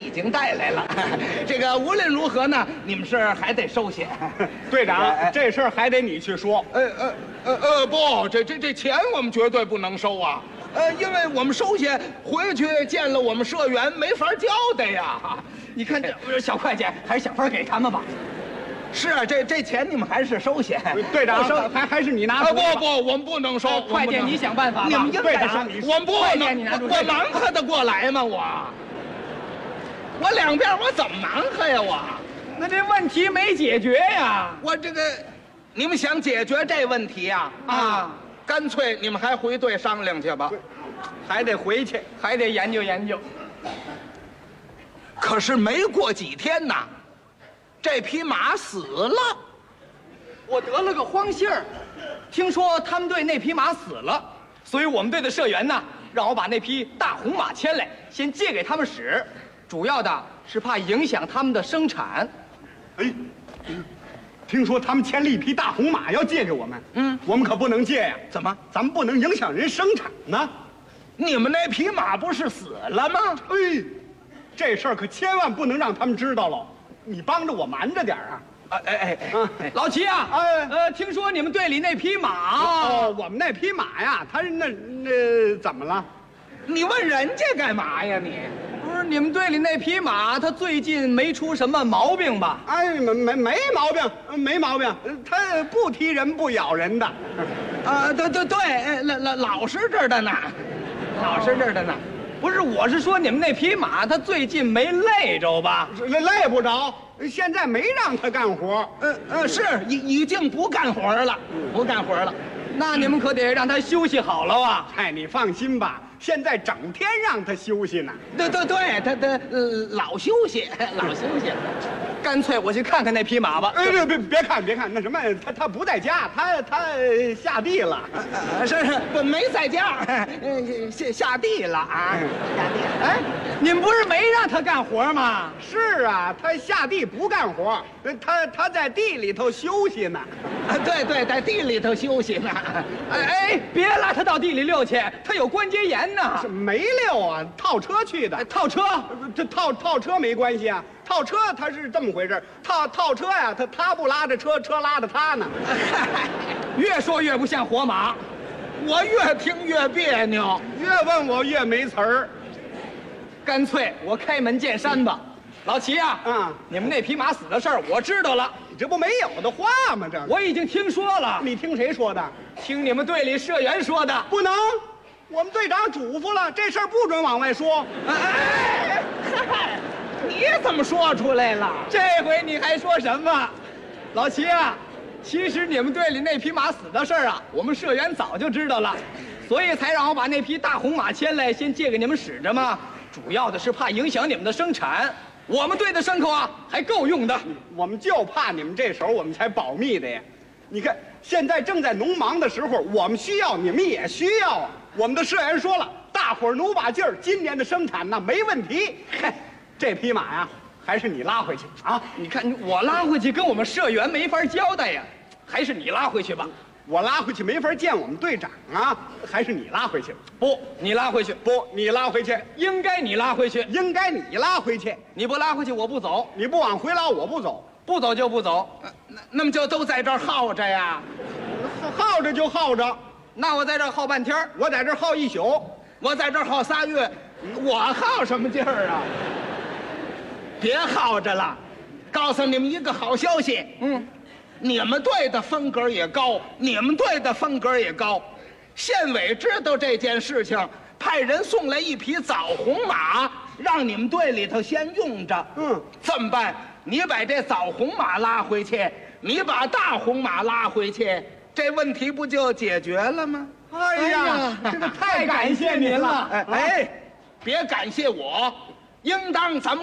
已经带来了。这个无论如何呢，你们是还得收下。 队长，这事儿还得你去说。 不，这钱我们绝对不能收啊。因为我们收下回去见了我们社员，没法交代呀。你看这小会计，还是想法给他们吧。是啊，这钱你们还是收下。 队长，还是你拿出。 不，我们不能收。 会计，你想办法吧。 你们应该收。我们不能，我忙活得过来吗？我两边我怎么忙活呀？ 那这问题没解决呀。 我这个，你们想解决这问题呀？干脆你们还回队商量去吧。 还得回去， 还得研究研究。 可是没过几天呐，这匹马死了。 我得了个荒信儿，听说他们队那匹马死了，所以我们队的社员呢，让我把那匹大红马牵来，先借给他们使。主要的是怕影响他们的生产。 哎，听说他们牵了一匹大红马要借给我们，我们可不能借呀。 怎么？ 咱们不能影响人生产呢。 你们那匹马不是死了吗？ 哎，这事儿可千万不能让他们知道了。你帮着我瞒着点啊！ 老齐啊，听说你们队里那匹马， 我们那匹马呀，它那怎么了？ 你问人家干嘛呀你？ 不是你们队里那匹马，它最近没出什么毛病吧？ 哎，没毛病，没毛病，它不踢人不咬人的。 对，老实着的呢，老实着的呢。 不是，我是说你们那匹马，它最近没累着吧？ 累不着，现在没让它干活。 是已经不干活了，不干活了。 那你们可得让它休息好了啊！ 哎，你放心吧，现在整天让它休息呢。 对，他老休息，老休息。 干脆我去看看那匹马吧。 别看，那什么，他不在家，他下地了。 是不没在家，下地了啊，下地了。 哎，你们不是没让他干活吗？ 是啊，他下地不干活，他在地里头休息呢。 对，在地里头休息呢。 哎，别拉他到地里溜去，他有关节炎呢。 没溜啊，套车去的。 套车？ 这套车没关系啊。套车他是这么回事，套车呀，他不拉着车，车拉着他呢。 越说越不像活马， 我越听越别扭， 越问我越没词儿。 干脆我开门见山吧。老齐啊，你们那匹马死的事儿我知道了。 你这不没有的话吗？这我已经听说了。 你听谁说的？ 听你们队里社员说的。 不能，我们队长嘱咐了，这事儿不准往外说。 你怎么说出来了？ 这回你还说什么？老齐啊，其实你们队里那匹马死的事儿啊，我们社员早就知道了，所以才让我把那匹大红马牵来，先借给你们使着嘛。主要的是怕影响你们的生产。我们队的牲口啊，还够用的。 我们就怕你们这手，我们才保密的呀。你看，现在正在农忙的时候，我们需要，你们也需要啊。我们的社员说了，大伙儿努把劲儿，今年的生产那没问题。这匹马呀，还是你拉回去啊！ 你看我拉回去跟我们社员没法交代呀，还是你拉回去吧。 我拉回去没法见我们队长啊，还是你拉回去。 不，你拉回去。 不，你拉回去。 应该你拉回去。 应该你拉回去。 你不拉回去，我不走。 你不往回拉，我不走。 不走就不走。 那么就都在这儿耗着呀？ 耗着就耗着。 那我在这儿耗半天， 我在这儿耗一宿， 我在这儿耗3月，我耗什么劲儿啊？别耗着了，告诉你们一个好消息，你们队的分格也高，你们队的分格也高。县委知道这件事情，派人送来一匹枣红马，让你们队里头先用着。这么办？你把这枣红马拉回去，你把大红马拉回去，这问题不就解决了吗？ 哎呀，这个太感谢您了。 别感谢我，应当咱们